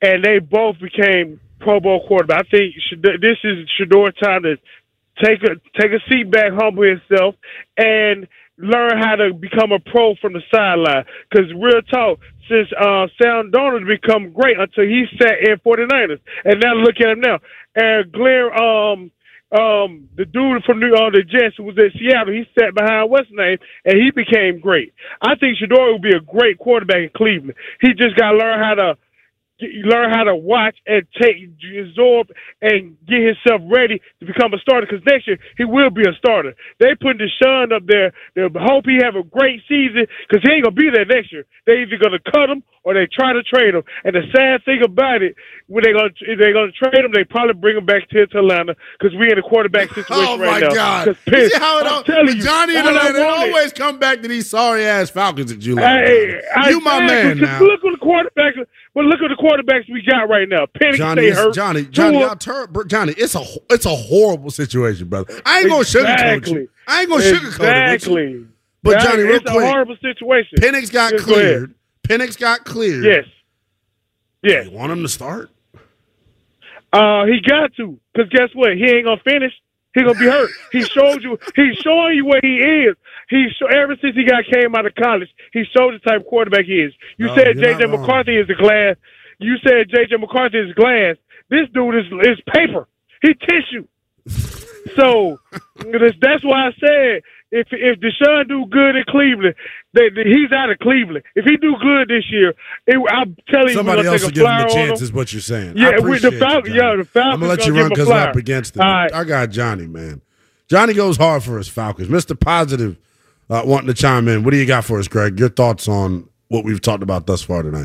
and they both became Pro Bowl quarterback. I think this is Shedeur's time to take a seat back, humble himself, and learn how to become a pro from the sideline. Because real talk, since Sam Darnold become great until he sat in 49ers, and now look at him now. And Glenn, the dude from the Jets who was in Seattle, he sat behind what's his name, and he became great. I think Shedeur would be a great quarterback in Cleveland. He just got to learn how to watch and absorb and get himself ready to become a starter, because next year he will be a starter. They put Deshaun up there. They hope he have a great season, because he ain't going to be there next year. They either going to cut him or they try to trade him. And the sad thing about it, when they're going to trade him, they probably bring him back to Atlanta, because we're in a quarterback situation right now. Oh, my God. You see how Johnny and Atlanta always come back to these sorry-ass Falcons that you like. You my man now. Look at the quarterbacks. But look at the quarterbacks we got right now. Penix stay hurt. Johnny, it's a horrible situation, brother. I ain't gonna sugarcoat you. I ain't gonna sugarcoat it. But Johnny, real quick, it's a horrible situation. Penix got cleared. Penix got cleared. Yes. You want him to start? He got to, because guess what? He ain't gonna finish. He gonna be hurt. He's showing you where he is. Ever since he came out of college, he showed the type of quarterback he is. You said J.J. McCarthy is the glass. You said J.J. McCarthy is glass. This dude is paper. He tissue. So that's why I said if Deshaun do good in Cleveland, he's out of Cleveland. If he do good this year, I'm telling you, somebody else will give him a chance, is what you're saying. Yeah, with the Falcons. The Falcons. I'm gonna let you run because I'm up against it. Right. I got Johnny, man. Johnny goes hard for his Falcons. Mr. Positive wanting to chime in. What do you got for us, Greg? Your thoughts on what we've talked about thus far tonight?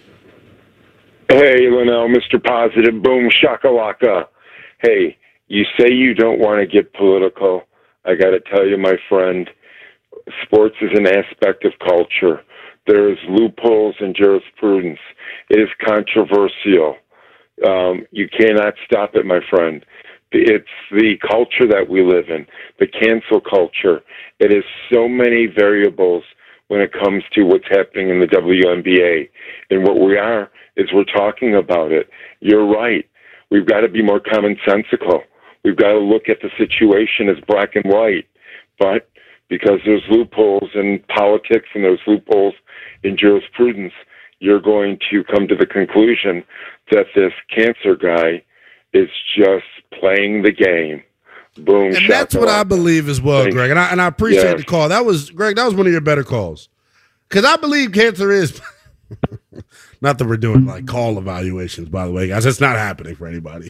Hey, Linnell, Mr. Positive, boom, shakalaka. Hey, you say you don't want to get political. I got to tell you, my friend, sports is an aspect of culture. There's loopholes in jurisprudence. It is controversial. You cannot stop it, my friend. It's the culture that we live in, the cancel culture. It is so many variables when it comes to what's happening in the WNBA. And what we are is we're talking about it. You're right. We've got to be more commonsensical. We've got to look at the situation as black and white. But because there's loopholes in politics and there's loopholes in jurisprudence, you're going to come to the conclusion that this cancer guy is just playing the game. Boom. And that's what I believe as well, Greg. And I appreciate the call. That was, Greg, that was one of your better calls. Because I believe cancer is – not that we're doing, like, call evaluations, by the way, guys. It's not happening for anybody.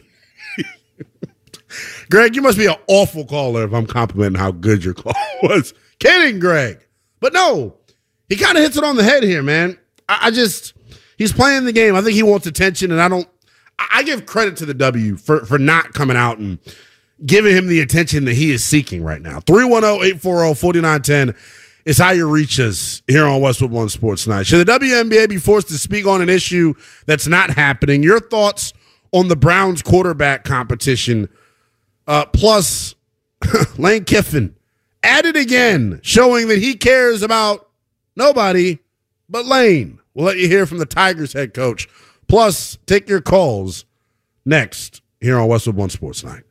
Greg, you must be an awful caller if I'm complimenting how good your call was. Kidding, Greg. But no, he kind of hits it on the head here, man. He's playing the game. I think he wants attention, and I give credit to the W for not coming out and giving him the attention that he is seeking right now. 310-840-4910 is how you reach us here on Westwood One Sports Night. Should the WNBA be forced to speak on an issue that's not happening? Your thoughts on the Browns quarterback competition? Plus, Lane Kiffin at it again, showing that he cares about nobody but Lane. We'll let you hear from the Tigers head coach. Plus, take your calls next here on Westwood One Sports Night.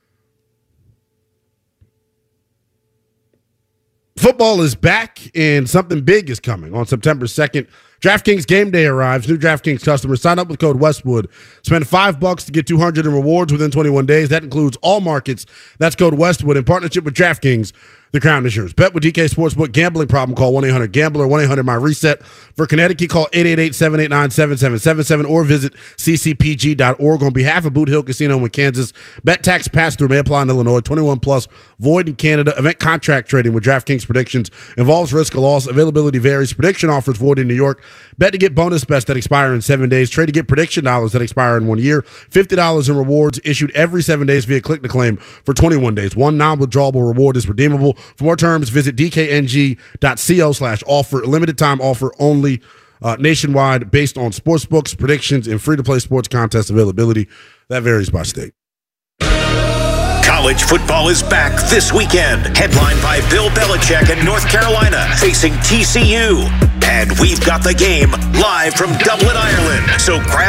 Football is back, and something big is coming on September 2nd. DraftKings Game Day arrives. New DraftKings customers sign up with code Westwood. Spend $5 to get $200 in rewards within 21 days. That includes all markets. That's code Westwood in partnership with DraftKings. The crown is yours. Bet with DK Sportsbook. Gambling problem? Call 1-800-GAMBLER. 1-800-MY-RESET. For Connecticut, call 888-789-7777 or visit ccpg.org. On behalf of Boot Hill Casino in Kansas, bet tax pass-through may apply in Illinois. 21 plus. Void in Canada. Event contract trading with DraftKings predictions involves risk of loss. Availability varies. Prediction offers void in New York. Bet to get bonus bets that expire in 7 days. Trade to get prediction dollars that expire in 1 year. $50 in rewards issued every 7 days via click to claim for 21 days. One non-withdrawable reward is redeemable. For more terms, visit dkng.co/offer. Limited time offer only, nationwide, based on sports books, predictions, and free-to-play sports contest availability. That varies by state. College football is back this weekend. Headlined by Bill Belichick and North Carolina facing TCU. And we've got the game live from Dublin, Ireland. So grab